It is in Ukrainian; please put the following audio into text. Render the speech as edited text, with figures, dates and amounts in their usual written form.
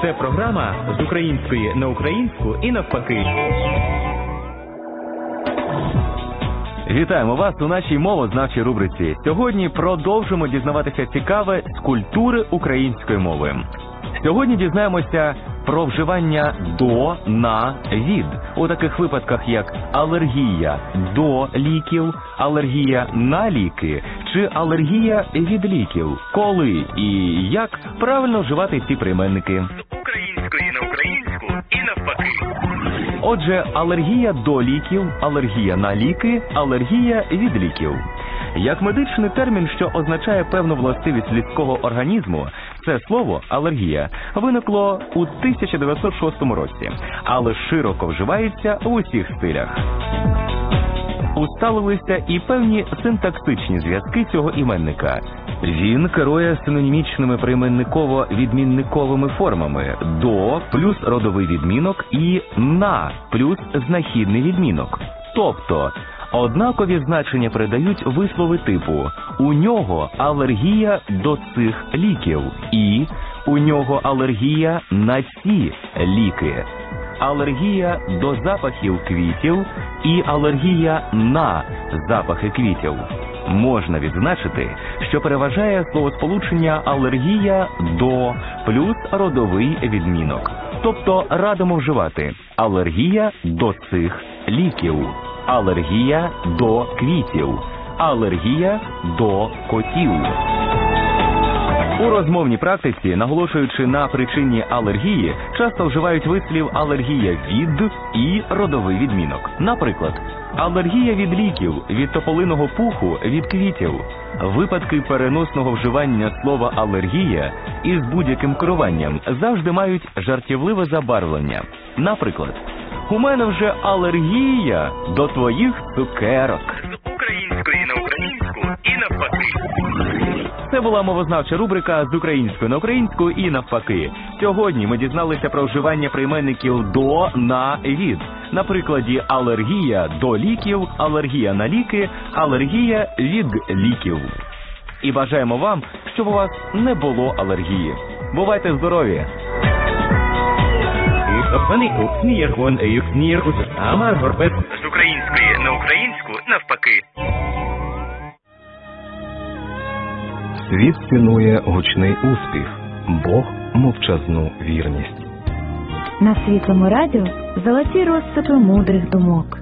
Це програма з української на українську і навпаки. Вітаємо вас у нашій мовознавчій рубриці. Сьогодні продовжимо дізнаватися цікаве з культури української мови. Сьогодні дізнаємося про вживання до, на, від. У таких випадках, як алергія до ліків, алергія на ліки чи алергія від ліків. Коли і як правильно вживати ці прийменники. З української на українську і навпаки. Отже, алергія до ліків, алергія на ліки, алергія від ліків. Як медичний термін, що означає певну властивість людського організму, це слово «алергія» виникло у 1906 році, але широко вживається в усіх стилях. Усталилися і певні синтаксичні зв'язки цього іменника. Він керує синонімічними прийменниково-відмінниковими формами «до» плюс родовий відмінок і «на» плюс знахідний відмінок. Тобто, однакові значення передають вислови типу «у нього алергія до цих ліків» і «у нього алергія на ці ліки». Алергія до запахів квітів і алергія на запахи квітів. Можна відзначити, що переважає словосполучення алергія до плюс родовий відмінок. Тобто радимо вживати алергія до цих ліків, алергія до квітів, алергія до котів. У розмовній практиці, наголошуючи на причині алергії, часто вживають вислів алергія від і родовий відмінок. Наприклад, алергія від ліків, від тополиного пуху, від квітів. Випадки переносного вживання слова алергія із будь-яким керуванням завжди мають жартівливе забарвлення. Наприклад, у мене вже алергія до твоїх цукерок. З української на українську і навпаки. Це була мовознавча рубрика з української на українську і навпаки. Сьогодні ми дізналися про вживання прийменників до, на, від. На прикладі алергія до ліків, алергія на ліки, алергія від ліків. І бажаємо вам, щоб у вас не було алергії. Бувайте здорові! З української на українську навпаки. Світ цінує гучний успіх, Бог – мовчазну вірність. На Світлому радіо золоті розсипи мудрих думок.